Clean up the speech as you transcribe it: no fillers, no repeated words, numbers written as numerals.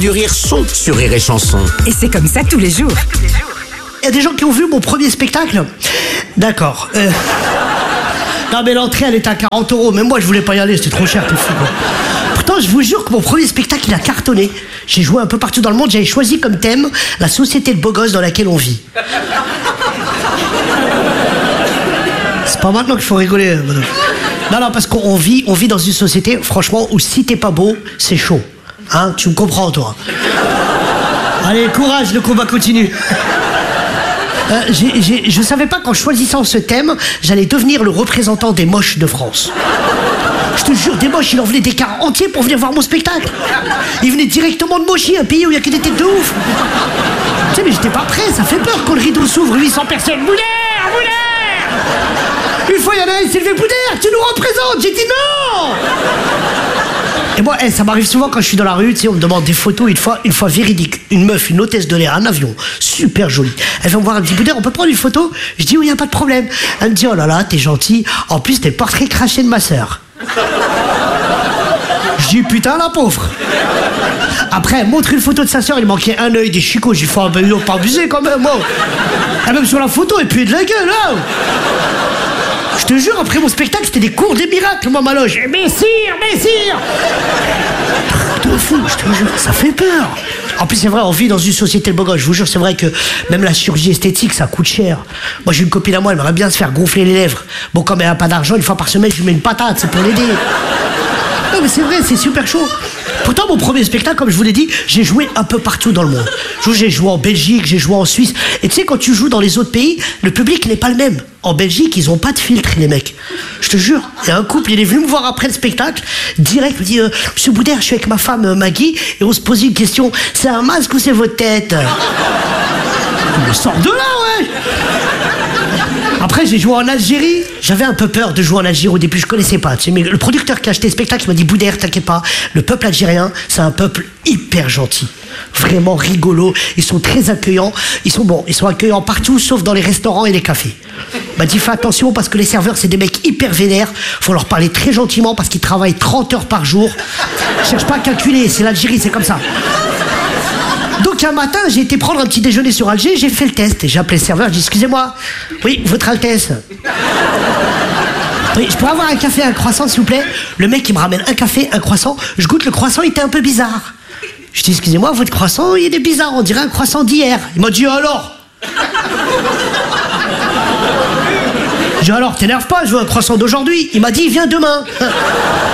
Du rire sont sur Rire et Chanson. Et c'est comme ça tous les jours. Il y a des gens qui ont vu mon premier spectacle. D'accord. Non mais l'entrée elle était à 40 €. Même moi je voulais pas y aller, c'était trop cher, tout fou. Pourtant je vous jure que mon premier spectacle il a cartonné. J'ai joué un peu partout dans le monde, j'avais choisi comme thème la société de beaux gosses dans laquelle on vit. C'est pas maintenant qu'il faut rigoler, madame. Non, parce qu'on vit dans une société, franchement, où si t'es pas beau, c'est chaud. Hein, tu me comprends, toi. Allez, courage, le combat continue. Je savais pas qu'en choisissant ce thème, j'allais devenir le représentant des moches de France. Je te jure, des moches, il en venait des cars entiers pour venir voir mon spectacle. Ils venaient directement de Mochi, un pays où il y a que des têtes de ouf. Tu sais, mais j'étais pas prêt, ça fait peur quand le rideau s'ouvre, 800 personnes. Boudère. Une fois, il y en a un, il s'est levé, Boudère, tu nous représentes. J'ai dit non. Et moi, ça m'arrive souvent quand je suis dans la rue, tu sais, on me demande des photos, une fois véridique. Une meuf, une hôtesse de l'air, un avion, super jolie. Elle vient me voir, elle me dit, Boudère, on peut prendre une photo? Je dis, oui, y a pas de problème. Elle me dit, oh là là, t'es gentil. En plus, t'es le portrait craché de ma sœur. Je dis, putain, la pauvre. Après, elle montre une photo de sa sœur, il manquait un œil, des chicots. J'ai fait, oh, ben, pas abusé quand même, moi. Et même sur la photo, elle puait de la gueule, là. Je te jure, après mon spectacle, c'était des cours des miracles, moi, ma loge. Messire. De fou, je te jure, ça fait peur. En plus, c'est vrai, on vit dans une société de beaux gosses. Je vous jure, c'est vrai que même la chirurgie esthétique, ça coûte cher. Moi, j'ai une copine à moi, elle aimerait bien se faire gonfler les lèvres. Bon, comme elle n'a pas d'argent, une fois par semaine, je lui mets une patate, c'est pour l'aider. Non, mais c'est vrai, c'est super chaud. Pourtant, mon premier spectacle, comme je vous l'ai dit, j'ai joué un peu partout dans le monde. J'ai joué en Belgique, j'ai joué en Suisse. Et tu sais, quand tu joues dans les autres pays, le public n'est pas le même. En Belgique, ils ont pas de filtre, les mecs. Je te jure, il y a un couple, il est venu me voir après le spectacle, direct, il me dit, Monsieur Boudère, je suis avec ma femme Maggie, et on se posait une question, c'est un masque ou c'est votre tête? Il me sort de là, ouais. Après, j'ai joué en Algérie. J'avais un peu peur de jouer en Algérie au début, je connaissais pas. Tu sais, mais le producteur qui a acheté le spectacle, il m'a dit, Boudère, t'inquiète pas, le peuple algérien, c'est un peuple hyper gentil. Vraiment rigolo. Ils sont très accueillants. Ils sont accueillants partout, sauf dans les restaurants et les cafés. Il m'a dit, fais attention parce que les serveurs, c'est des mecs hyper vénères. Faut leur parler très gentiment parce qu'ils travaillent 30 heures par jour. Cherche pas à calculer, c'est l'Algérie, c'est comme ça. Donc un matin, j'ai été prendre un petit déjeuner sur Alger, j'ai fait le test. Et j'ai appelé le serveur, j'ai dit, excusez-moi, oui, votre Altesse. Oui, je pourrais avoir un café et un croissant, s'il vous plaît? Le mec, il me ramène un café, un croissant. Je goûte le croissant, il était un peu bizarre. Je dis, excusez-moi, votre croissant, il est bizarre, on dirait un croissant d'hier. Il m'a dit, alors? J'ai dit, alors, t'énerve pas, je veux un croissant d'aujourd'hui. Il m'a dit, viens demain.